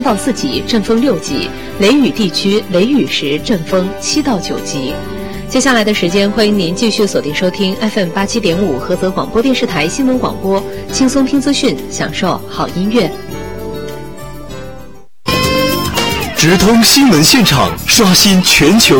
到4级，阵风6级；雷雨地区雷雨时阵风7到9级。接下来的时间，欢迎您继续锁定收听 FM 87.5菏泽广播电视台新闻广播，轻松听资讯，享受好音乐。 直通新闻现场，刷新全球